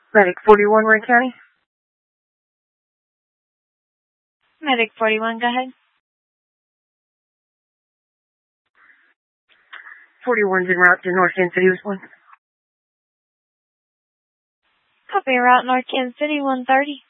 Medic 41, Wayne County. Medic 41, go ahead. 41's en route to North Kansas City with 1. Copy, route North Kansas City 130.